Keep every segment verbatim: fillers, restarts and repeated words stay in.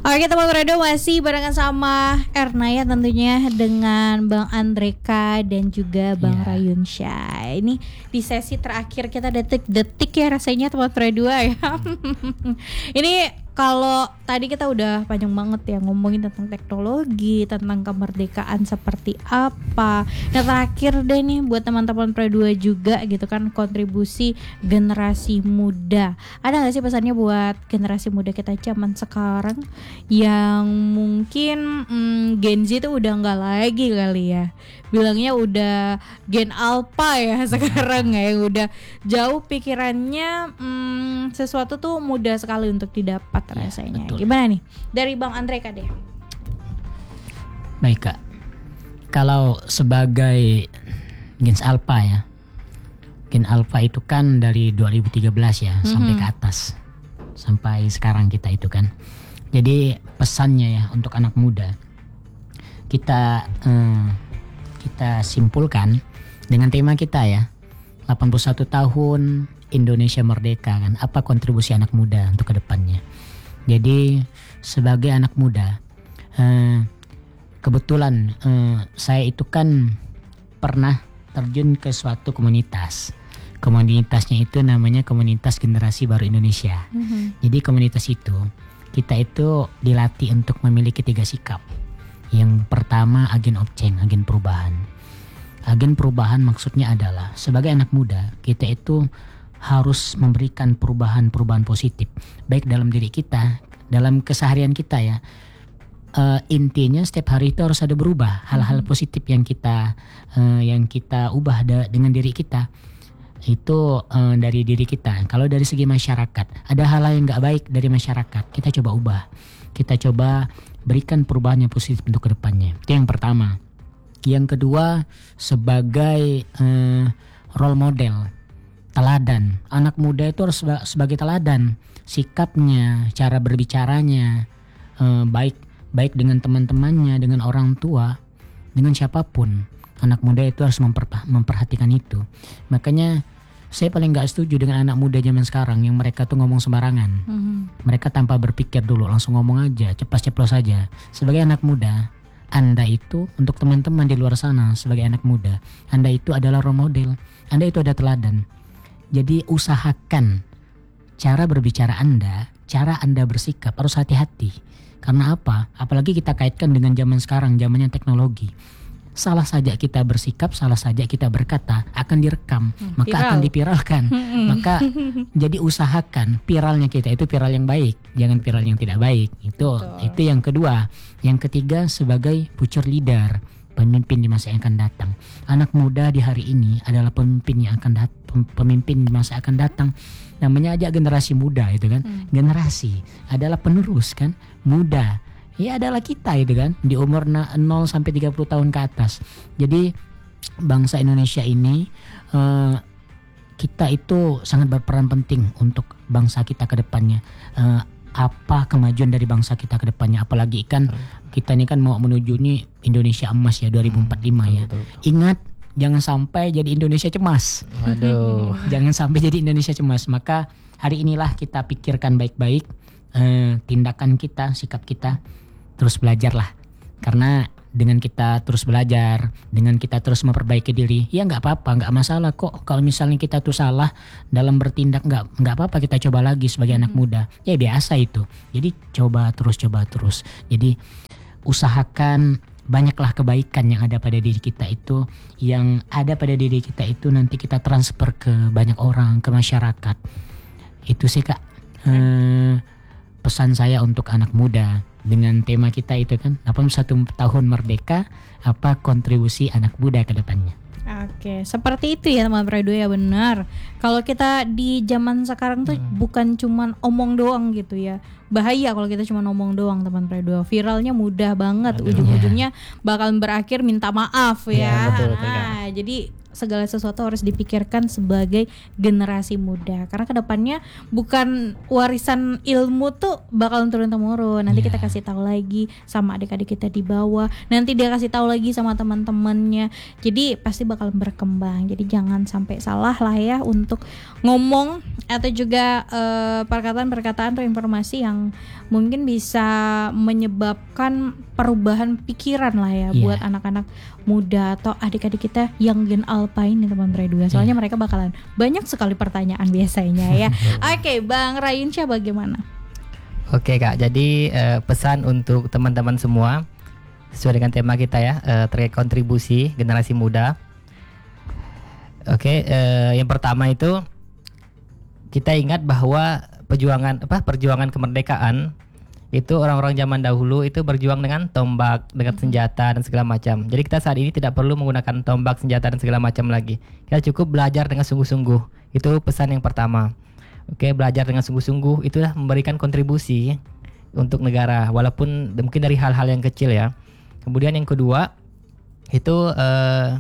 Oke teman radio masih barengan sama Ernaya tentunya dengan Bang Andreka dan juga Bang yeah. Rayun Syah. Ini di sesi terakhir kita detik-detik ya rasanya teman radio ya. Ini kalau tadi kita udah panjang banget ya ngomongin tentang teknologi, tentang kemerdekaan seperti apa. Nah terakhir deh nih buat teman-teman Pro dua juga gitu kan, kontribusi generasi muda. Ada gak sih pesannya buat generasi muda kita zaman sekarang yang mungkin hmm, Gen Z itu udah gak lagi kali ya, bilangnya udah Gen Alpha ya sekarang ya, yang udah jauh pikirannya hmm, sesuatu tuh mudah sekali untuk didapat rasanya. Ya, gimana nih dari Bang Andreka deh? Baik Kak, kalau sebagai Gen Alpha ya, Gen Alpha itu kan dari dua ribu tiga belas ya mm-hmm. sampai ke atas, sampai sekarang kita itu kan. Jadi pesannya ya untuk anak muda, kita eh, kita simpulkan dengan tema kita ya, delapan puluh satu tahun Indonesia merdeka kan, apa kontribusi anak muda untuk kedepannya. Jadi sebagai anak muda, eh, kebetulan eh, saya itu kan pernah terjun ke suatu komunitas. Komunitasnya itu namanya Komunitas Generasi Baru Indonesia. Mm-hmm. Jadi komunitas itu, kita itu dilatih untuk memiliki tiga sikap. Yang pertama agen of change, agen perubahan. Agen perubahan maksudnya adalah sebagai anak muda kita itu harus memberikan perubahan-perubahan positif baik dalam diri kita, dalam keseharian kita ya. Uh, intinya setiap hari itu harus ada berubah hal-hal positif yang kita uh, yang kita ubah da- dengan diri kita itu uh, dari diri kita. Kalau dari segi masyarakat ada hal yang nggak baik dari masyarakat, kita coba ubah, kita coba berikan perubahan yang positif untuk kedepannya. Itu yang pertama. Yang kedua sebagai uh, role model, teladan. Anak muda itu harus sebagai teladan, sikapnya, cara berbicaranya eh, baik baik dengan teman-temannya, dengan orang tua, dengan siapapun. Anak muda itu harus memper, memperhatikan itu. Makanya saya paling nggak setuju dengan anak muda zaman sekarang yang mereka tuh ngomong sembarangan. Mm-hmm. Mereka tanpa berpikir dulu langsung ngomong aja, ceplas-ceplos saja. Sebagai anak muda, Anda itu untuk teman-teman di luar sana sebagai anak muda, Anda itu adalah role model, Anda itu ada teladan. Jadi usahakan cara berbicara Anda, cara Anda bersikap harus hati-hati. Karena apa? Apalagi kita kaitkan dengan zaman sekarang, zamannya teknologi. Salah saja kita bersikap, salah saja kita berkata akan direkam, hmm, maka viral. Akan dipiralkan. Maka jadi usahakan viralnya kita itu viral yang baik, jangan viral yang tidak baik. Itu Betul. Itu yang kedua. Yang ketiga sebagai future leader, pemimpin di masa yang akan datang. Anak muda di hari ini adalah pemimpin yang akan datang, pemimpin di masa akan datang. Namanya aja generasi muda itu kan. Hmm. Generasi adalah penerus kan, muda. Ya adalah kita itu kan, di umur nol sampai tiga puluh tahun ke atas. Jadi bangsa Indonesia ini uh, kita itu sangat berperan penting untuk bangsa kita ke depannya. Uh, apa kemajuan dari bangsa kita ke depannya, apalagi kan kita ini kan mau menuju nih Indonesia emas ya dua ribu empat puluh lima ya. Betul, betul. Ingat jangan sampai jadi Indonesia cemas. Waduh. Jangan sampai jadi Indonesia cemas. Maka hari inilah kita pikirkan baik-baik eh, tindakan kita, sikap kita, terus belajarlah. Karena dengan kita terus belajar, dengan kita terus memperbaiki diri, ya nggak apa-apa, nggak masalah kok. Kalau misalnya kita tuh salah dalam bertindak, nggak nggak apa-apa, kita coba lagi sebagai anak muda. Ya biasa itu. Jadi coba terus, coba terus. Jadi usahakan banyaklah kebaikan yang ada pada diri kita itu, yang ada pada diri kita itu nanti kita transfer ke banyak orang, ke masyarakat. Itu sih Kak eh, pesan saya untuk anak muda dengan tema kita itu kan delapan puluh satu tahun merdeka, apa kontribusi anak muda ke depannya. Oke, seperti itu ya teman radio ya, benar. Kalau kita di zaman sekarang tuh hmm. bukan cuman omong doang gitu ya. Bahaya kalau kita cuma ngomong doang teman radio. Viralnya mudah banget, Aduh, ujung-ujungnya ya. bakal berakhir minta maaf ya. ya betul, betul, nah, ya. Jadi segala sesuatu harus dipikirkan sebagai generasi muda, karena kedepannya bukan warisan ilmu tuh bakal turun temurun. Nanti Yeah. kita kasih tahu lagi sama adik-adik kita di bawah, nanti dia kasih tahu lagi sama teman-temannya. Jadi pasti bakal berkembang. Jadi jangan sampai salah lah ya untuk ngomong atau juga eh, perkataan-perkataan atau informasi yang mungkin bisa menyebabkan perubahan pikiran lah ya Iya. buat anak-anak muda atau adik-adik kita yang gen alpha ini teman dua. Soalnya mereka bakalan banyak sekali pertanyaan biasanya ya. Oke, Bang Rayunsha bagaimana? Oke Kak, jadi eh, pesan untuk teman-teman semua sesuai dengan tema kita ya, eh, terkait kontribusi generasi muda. Oke, eh, yang pertama itu kita ingat bahwa perjuangan apa perjuangan kemerdekaan itu orang-orang zaman dahulu itu berjuang dengan tombak, dengan senjata dan segala macam. Jadi kita saat ini tidak perlu menggunakan tombak, senjata dan segala macam lagi. Kita cukup belajar dengan sungguh-sungguh. Itu pesan yang pertama. Oke, belajar dengan sungguh-sungguh itulah memberikan kontribusi untuk negara, walaupun mungkin dari hal-hal yang kecil ya. Kemudian yang kedua itu eh,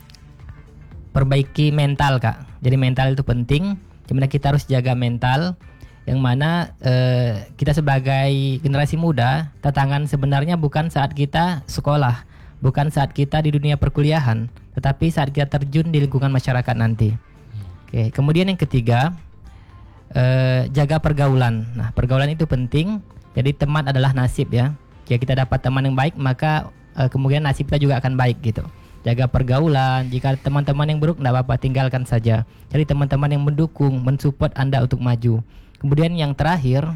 perbaiki mental Kak. Jadi mental itu penting. Dimana kita harus jaga mental, yang mana eh, kita sebagai generasi muda, tantangan sebenarnya bukan saat kita sekolah, bukan saat kita di dunia perkuliahan, tetapi saat kita terjun di lingkungan masyarakat nanti. Oke, kemudian yang ketiga, eh, jaga pergaulan. Nah, pergaulan itu penting. Jadi teman adalah nasib ya. Jika kita dapat teman yang baik, maka eh, kemungkinan nasib kita juga akan baik gitu. Jaga pergaulan. Jika teman-teman yang buruk, tidak apa-apa, tinggalkan saja. Cari teman-teman yang mendukung, mensupport Anda untuk maju. Kemudian yang terakhir,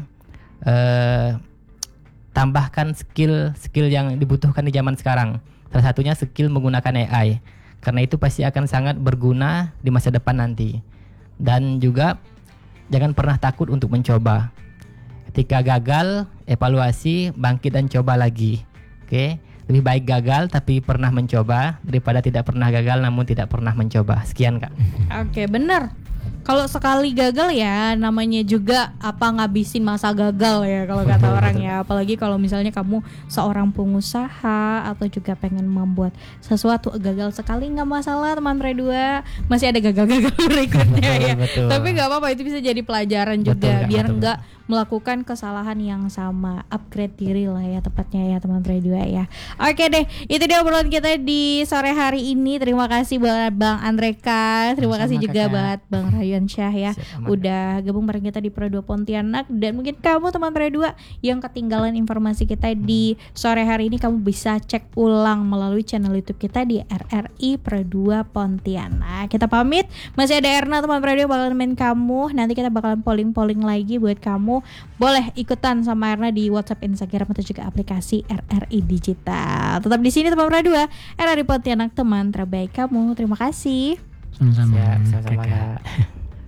eh, tambahkan skill-skill yang dibutuhkan di zaman sekarang. Salah satunya skill menggunakan A I. Karena itu pasti akan sangat berguna di masa depan nanti. Dan juga jangan pernah takut untuk mencoba. Ketika gagal, evaluasi, bangkit dan coba lagi. Oke, lebih baik gagal tapi pernah mencoba daripada tidak pernah gagal namun tidak pernah mencoba. Sekian Kak. Oke, benar. Kalau sekali gagal ya namanya juga apa ngabisin masa gagal ya kalau kata orang ya. Apalagi kalau misalnya kamu seorang pengusaha atau juga pengen membuat sesuatu, gagal sekali nggak masalah teman dua, masih ada gagal-gagal berikutnya ya. Betul. Tapi nggak apa-apa, itu bisa jadi pelajaran juga. Betul, Kak, biar betul. nggak melakukan kesalahan yang sama, upgrade diri lah ya tepatnya ya teman dua ya. Oke deh, itu dia obrolan kita di sore hari ini. Terima kasih buat Bang Andreka, terima Sama-sama, kasih juga Kakak. buat Bang Rayunsha ya, Siap, aman, udah gabung bareng kita di Pro dua Pontianak. Dan mungkin kamu teman Pro dua yang ketinggalan informasi kita di sore hari ini, kamu bisa cek ulang melalui channel YouTube kita di R R I Pro dua Pontianak. Kita pamit, masih ada Erna teman Pro dua bakal nemenin kamu. Nanti kita bakalan polling-polling lagi buat kamu. Boleh ikutan sama Erna di WhatsApp, Instagram atau juga aplikasi R R I Digital. Tetap di sini teman Pro dua, R R I Pontianak, teman terbaik kamu. Terima kasih. Sama-sama. Siap, sama-sama Kakak. Kak.